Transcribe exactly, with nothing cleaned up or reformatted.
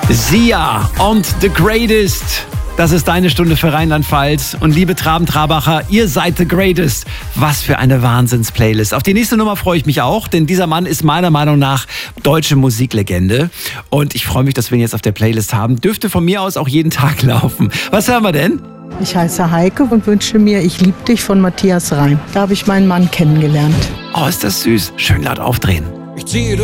Sia und The Greatest. Das ist deine Stunde für Rheinland-Pfalz. Und liebe Traben-Trabacher, ihr seid The Greatest. Was für eine Wahnsinns-Playlist. Auf die nächste Nummer freue ich mich auch, denn dieser Mann ist meiner Meinung nach deutsche Musiklegende. Und ich freue mich, dass wir ihn jetzt auf der Playlist haben. Dürfte von mir aus auch jeden Tag laufen. Was hören wir denn? Ich heiße Heike und wünsche mir Ich lieb dich von Matthias Reim. Da habe ich meinen Mann kennengelernt. Oh, ist das süß. Schön laut aufdrehen. Ich ziehe